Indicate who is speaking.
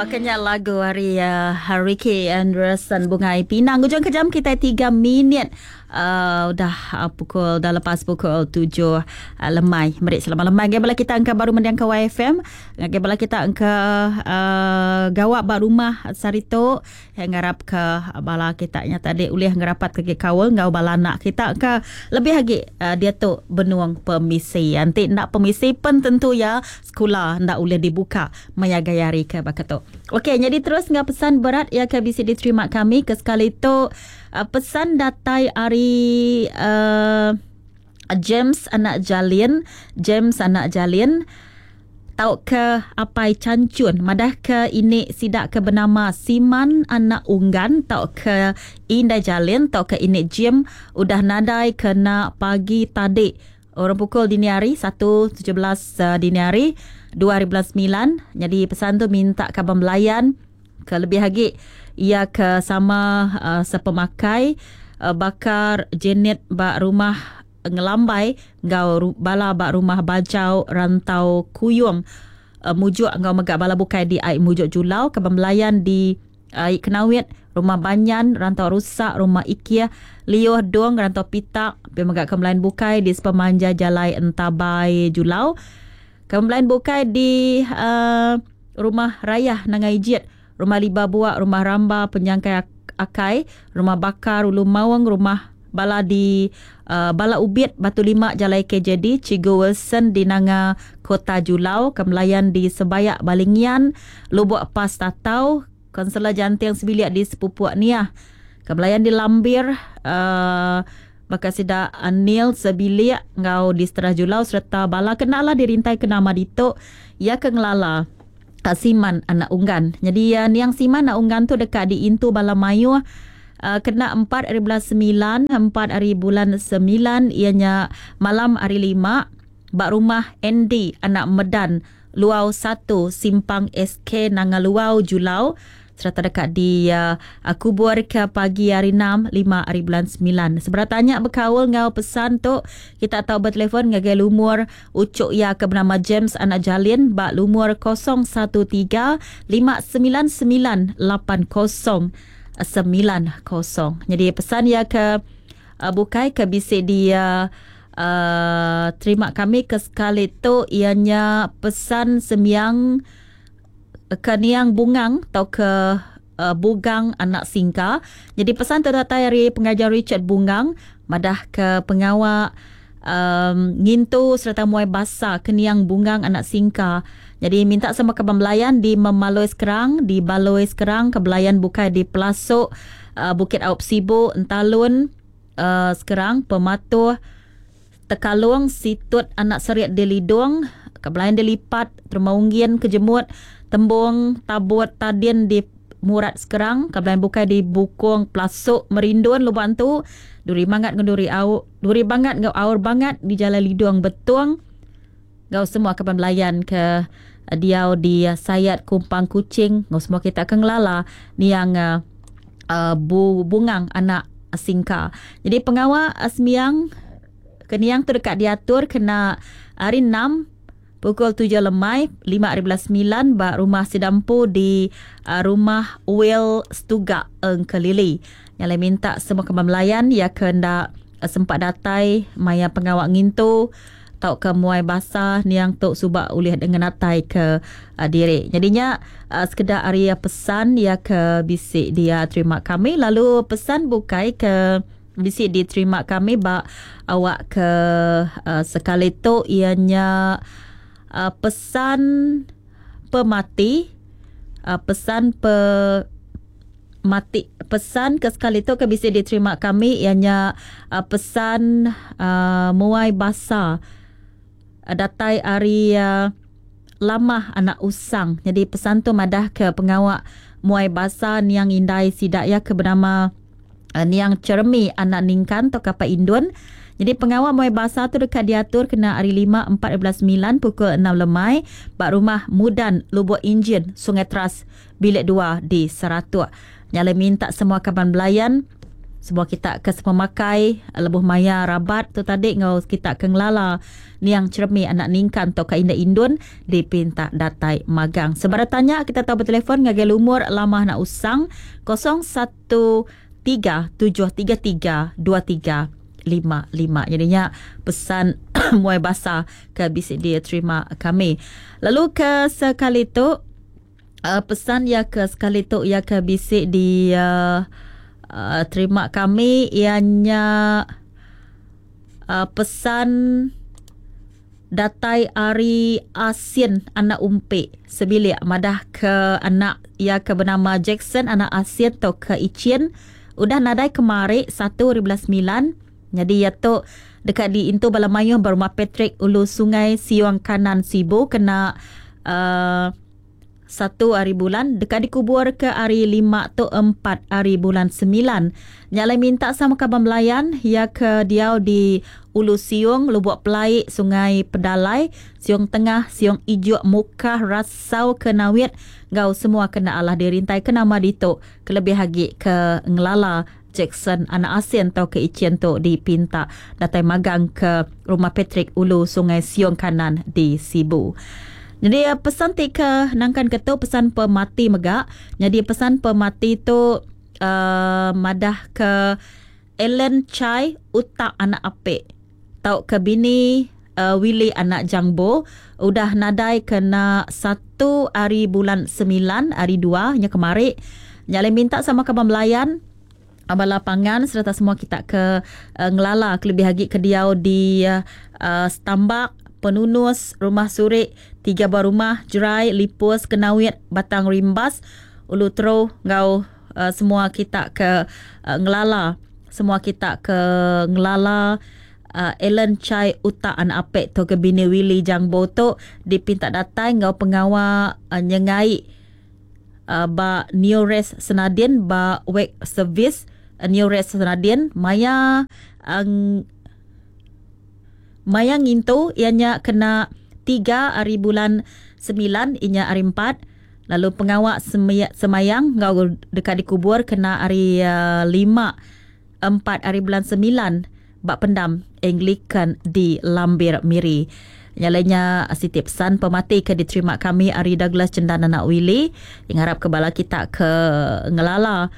Speaker 1: Makanya lagu hari Ricky Anderson Bungai Pinang. Hujung kejam kita 3 minit. Dah lepas pukul 7 lemai. Merik selama lemai. Gabala kita angka baru mendiang ke YFM. Gabala kita angka gawak bak rumah Sarito. Yang ngarap ke bala kita nya tadi ulih ngerapat ke kawal ngau bala anak kita ke lebih lagi dia tu benuang permisi. Nanti nak permisi pun tentu ya sekolah ndak boleh dibuka mayagayari ke bakato. Okey, jadi terus ngah pesan berat ya ke bisa diterima kami ke sekali tu pesan datai hari James anak Jalin tau ke apai cancun madah ke ini sidak ke bernama Siman anak Unggan tau ke Indah Jalin tau ke ini Jim udah nadai kena pagi tadi orang pukul dini hari 1.17 dini hari 2009. Jadi pesan tu minta kabar melayan ke lebih lagi ia ke sama sepemakai bakar Janet bak rumah ngelambai ngau bala bak rumah bajau rantau kuyung mujuk ngau megak bala bukai di ai mujuk julau kabar melayan di ai Kenawit rumah Banyan rantau rusak rumah Ikia Lioh Dong rantau Pitak pemegak kemelayan bukai di sepemanja Jalai Entabai Julau. Kemelayan bukai di rumah Rayah Nangai Jit, rumah Liba Buak, rumah Ramba Penyangkai Akai, rumah Bakar Ulu Mawang, rumah Bala di Bala Ubit Batu Lima Jalai KJD, Cigo Wilson di Nanga Kota Julau, kemelayan di Sebayak Balingian, Lubuk Pas Tatau, Konselor Jantiang Sebiliak di Sepupuak Niah, kemelayan di Lambir, Makasida Anil Sebiliak ngau di Seterah Julau serta bala kenalah dirintai kena Madito ia kengelala Siman anak Unggan. Jadi yang Siman anak Unggan tu dekat di Intu Bala Mayu kena 4 hari bulan 9 ianya malam hari 5 bak rumah Andy anak Medan Luau 1 Simpang SK Nanga Luau Julau serta dekat di kubur ke pagi hari 5 hari bulan 9. Seberatanya berkawal ngau pesan tu kita tahu bertelefon ngagai lumur ucuk ya ke bernama James anak Jalin bak lumur 013-599-8090. Jadi pesan ya ke bukai ke bisik dia terima kami ke sekali tu ianya pesan semiang Kaniang Bungang atau ke Bugang anak Singka. Jadi pesan terdatai dari pengajar Richard Bungang madah ke pengawak Ngintu serta Muai Basa Kaniang Bungang anak Singka. Jadi minta sama kabar melayan di Memaloi Sekerang, di Baloi Sekerang, kebelayan bukai di Pelasuk Bukit Aup Sibu Entalun Sekerang, Pematuh Tekalung, Situt anak Seriat Delidong, kebelayan Delipat, Termaunggian Kejemut, Tembung Tabut Tadin di Murat Sekerang, kebelayan bukai di Bukung Pelasuk Merindun Lubang tu, Duri Bangat Duri Bangat ngau Aur Bangat di Jalan Lidong Betuang. Ngau semua kapan melayan ke diau di Sayat Kumpang Kucing, ngau semua kita akan ngelala ni yang Bungang anak Singka. Jadi pengawal Asmiang Keniang tu dekat diatur kena hari 6 pukul 7 lemai 5 hari bulan 9 bak rumah Sidampu di rumah Will Stuga Kelili. Yang lain minta semua kabar melayan ya kena sempat datai maya pengawak ngintu tau ke Muai Basah niang tok subak ulih dengan datai ke diri. Jadinya sekedar area pesan ya ke bisik dia terima kami lalu pesan bukai ke bisik diterima kami bak awak ke sekali tu ianya pesan pemati pesan ke sekali tu ke bisa diterima kami ianya pesan Muai Basa datai hari Lamah anak Usang. Jadi pesan tu madah ke pengawak Muai Basa Niang Indai Sidak ya ke bernama Niang Cermi anak Ningkan atau Kapa Indun. Jadi pengawal Muai Basa tu dekat diatur kena hari 5 4 pukul 6 lemai bak rumah Mudan Lubuk Enjin Sungai Teras Bilik 2 di Seratuk. Nyala minta semua kaban belayan semua kita ke sepemakai lebuh maya rabat tu tadi ngau kita ke ngelala niang cermi anak ningkan to ka inda indun dipinta datai magang. Sebara tanya kita tahu bertelefon ngagel umur lama nak usang 0137332355. Jadinya pesan muai bahasa ke bisik dia terima kami. Lalu ke sekali tu pesan ya ke sekali tu ya ke bisik di terima kami ianya pesan datai Ari Asin anak umpe sebilik madah ke anak ia ke bernama Jackson anak Asin to ke Icien udah nadai kemari 1.9. Jadi ya tu dekat di Intu Balamayuh Berumah Patrick Ulu Sungai Siuang Kanan Sibu kena 1 hari bulan dekat dikubur ke hari 5 tu 4 hari bulan 9. Nyalai minta sama kabar melayan ya ke diau di Ulu Siung Lubuk Pelai Sungai Pedalai Siung Tengah Siung Ijuk Mukah Rasau ke Nawit gau semua kena Allah dirintai ke nama dito kelebih hagi ke Ngelala Jackson anak Asin tau ke Icien tu dipinta datai magang ke Rumah Patrick Ulu Sungai Siung Kanan di Sibu. Jadi pesan tika nangkan ketu pesan pemati megak. Jadi pesan pemati tu madah ke Ellen Chai utak anak apik. Tau ke bini Willy anak Jangbo udah nadai kena 1 hari bulan 9 hari 2 nya kemari. Nyale minta sama kabar melayan abang lapangan serta semua kita ke ngelala kelebih hagi ke diau di Stambak Penunus, Rumah Surik, 3 buah rumah, Jerai, Lipus, Kenawit, Batang Rimbas, Ulu Tro, ngau semua kita ke ngelala. Semua kita ke ngelala Ellen Chai utak anak apek to ke bini Willy Jangbo tu dipinta datai ngau pengawal nyengai ba New Rest Senadin ba Wake Service New Rest Senadin Maya Mayang Intu ianya kena 3 hari bulan 9 ianya hari 4. Lalu pengawak semayang ngau dekat dikubur kena hari 5 4 hari bulan 9 bak pendam Anglican di Lambir Miri. Yang lainnya Siti pesan pemati ke diterima kami Ari Douglas Cendana Nak Willy yang harap kebala kita ke ngelala